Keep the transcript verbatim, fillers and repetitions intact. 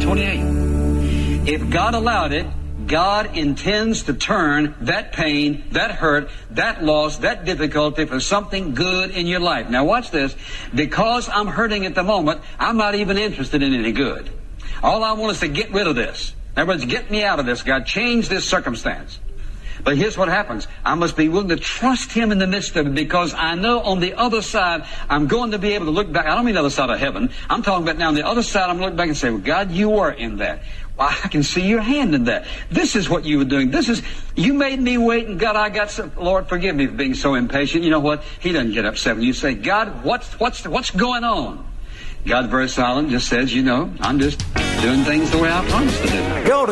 twenty-eight. If God allowed it, God intends to turn that pain, that hurt, that loss, that difficulty for something good in your life. Now watch this. Because I'm hurting at the moment, I'm not even interested in any good. All I want is to get rid of this. In other words, get me out of this. God, change this circumstance. But here's what happens. I must be willing to trust Him in the midst of it, because I know on the other side, I'm going to be able to look back. I don't mean the other side of heaven. I'm talking about now on the other side, I'm going to look back and say, well, God, you were in that. Well, I can see your hand in that. This is what you were doing. This is, you made me wait, and God, I got some, Lord, forgive me for being so impatient. You know what? He doesn't get upset when you say, God, what's, what's, what's going on? God's very silent, just says, you know, I'm just doing things the way I promised to do. Go to